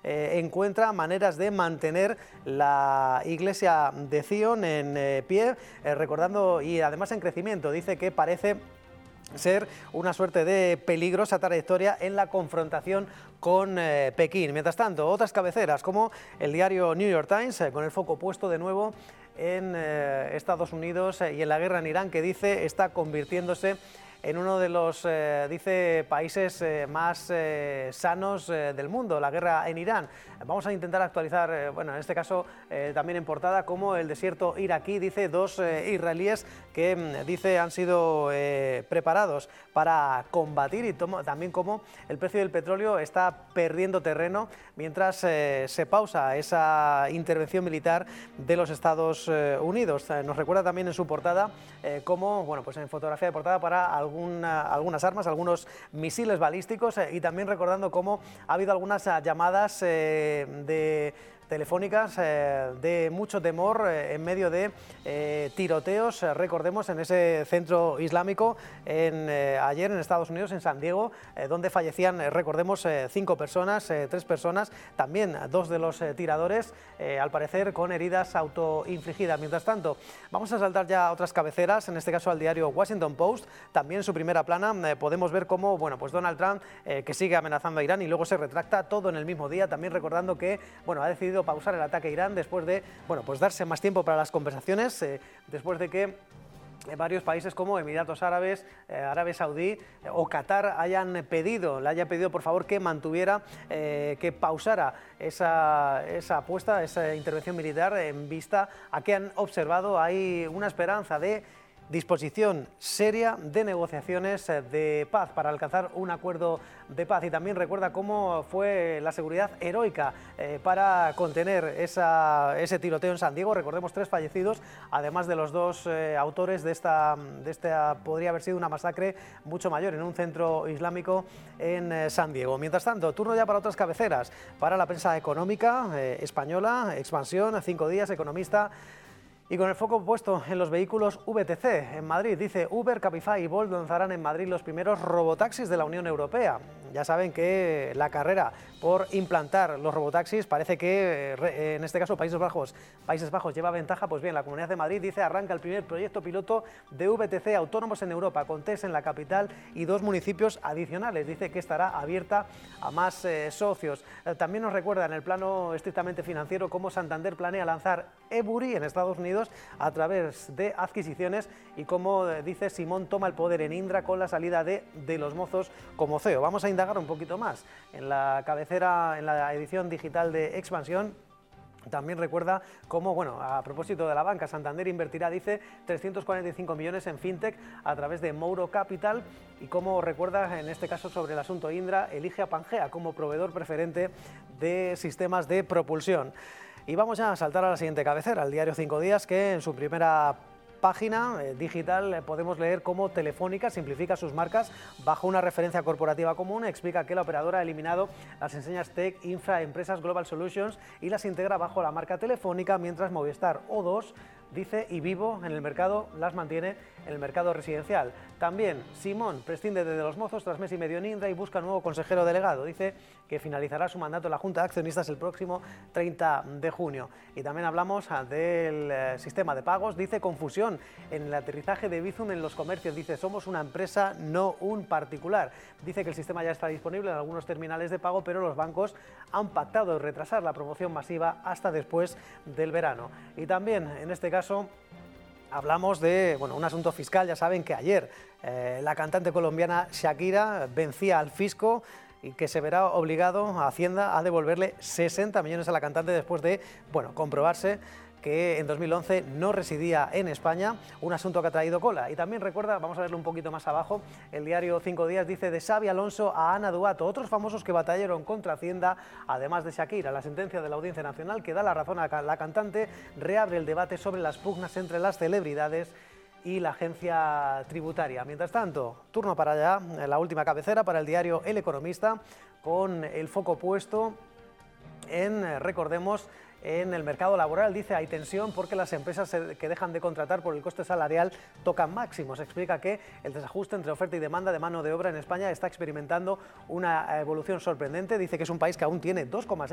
encuentra maneras de mantener la iglesia de Zion en pie, recordando y además en crecimiento. Dice que parece ser una suerte de peligrosa trayectoria en la confrontación con Pekín. Mientras tanto, otras cabeceras como el diario New York Times, con el foco puesto de nuevo en Estados Unidos y en la guerra en Irán, que dice está convirtiéndose en uno de los, dice, países más sanos del mundo, la guerra en Irán. Vamos a intentar actualizar, bueno, en este caso también en portada, como el desierto iraquí, dice, dos israelíes que, dice, han sido preparados para combatir, y también como el precio del petróleo está perdiendo terreno mientras se pausa esa intervención militar de los Estados Unidos. Nos recuerda también en su portada como, bueno, pues en fotografía de portada para algunas armas, algunos misiles balísticos, y también recordando cómo ha habido algunas llamadas telefónicas de mucho temor en medio de tiroteos, recordemos, en ese centro islámico ayer en Estados Unidos, en San Diego, donde fallecían, recordemos, 5 personas, 3 personas, también 2 de los tiradores, al parecer con heridas autoinfligidas. Mientras tanto, vamos a saltar ya a otras cabeceras, en este caso al diario Washington Post. También en su primera plana podemos ver cómo, bueno, pues Donald Trump, que sigue amenazando a Irán y luego se retracta, todo en el mismo día, también recordando que, bueno, ha decidido pausar el ataque a Irán después de, bueno, pues darse más tiempo para las conversaciones, después de que varios países como Emiratos Árabes, Arabia Saudí o Qatar le hayan pedido por favor que mantuviera, que pausara esa apuesta, esa intervención militar, en vista a que han observado hay una esperanza de disposición seria de negociaciones de paz para alcanzar un acuerdo de paz. Y también recuerda cómo fue la seguridad heroica para contener ese tiroteo en San Diego. Recordemos 3 fallecidos, además de los 2 autores de esta podría haber sido una masacre mucho mayor en un centro islámico en San Diego. Mientras tanto, turno ya para otras cabeceras, para la prensa económica española, Expansión, 5 días, Economista. Y con el foco puesto en los vehículos VTC en Madrid, dice Uber, Cabify y Bolt lanzarán en Madrid los primeros robotaxis de la Unión Europea. Ya saben que la carrera por implantar los robotaxis parece que, en este caso, Países Bajos lleva ventaja. Pues bien, la Comunidad de Madrid, dice, arranca el primer proyecto piloto de VTC autónomos en Europa, con test en la capital y 2 municipios adicionales. Dice que estará abierta a más socios. También nos recuerda en el plano estrictamente financiero cómo Santander planea lanzar Ebury en Estados Unidos a través de adquisiciones, y cómo, dice, Simón toma el poder en Indra con la salida de los Mozos como CEO. Vamos a indagar un poquito más en la cabecera, en la edición digital de Expansión. También recuerda cómo, bueno, a propósito de la banca, Santander invertirá, dice, 345 millones en fintech a través de Mouro Capital, y cómo recuerda, en este caso sobre el asunto Indra, elige a Pangea como proveedor preferente de sistemas de propulsión. Y vamos ya a saltar a la siguiente cabecera, el diario 5 días, que en su primera página digital podemos leer cómo Telefónica simplifica sus marcas bajo una referencia corporativa común. Explica que la operadora ha eliminado las enseñas Tech, Infra, Empresas, Global Solutions y las integra bajo la marca Telefónica, mientras Movistar, O2, dice, y Vivo en el mercado las mantiene en el mercado residencial. También Simón prescinde de los Mozos tras mes y medio en Indra y busca nuevo consejero delegado. Dice que finalizará su mandato en la Junta de Accionistas el próximo 30 de junio. Y también hablamos del sistema de pagos. Dice confusión en el aterrizaje de Bizum en los comercios. Dice somos una empresa, no un particular. Dice que el sistema ya está disponible en algunos terminales de pago, pero los bancos han pactado retrasar la promoción masiva hasta después del verano. Y también, en este caso, hablamos de, bueno, un asunto fiscal. Ya saben que ayer la cantante colombiana Shakira vencía al fisco y que se verá obligado a Hacienda a devolverle 60 millones a la cantante después de, bueno, comprobarse que en 2011 no residía en España, un asunto que ha traído cola. Y también recuerda, vamos a verlo un poquito más abajo, el diario 5 días, dice de Xabi Alonso a Ana Duato, otros famosos que batallaron contra Hacienda, además de Shakira. La sentencia de la Audiencia Nacional, que da la razón a la cantante, reabre el debate sobre las pugnas entre las celebridades y la agencia tributaria. Mientras tanto, turno para allá, la última cabecera para el diario El Economista, con el foco puesto en, recordemos, en el mercado laboral. Dice hay tensión porque las empresas que dejan de contratar por el coste salarial tocan máximos. Explica que el desajuste entre oferta y demanda de mano de obra en España está experimentando una evolución sorprendente. Dice que es un país que aún tiene 2,6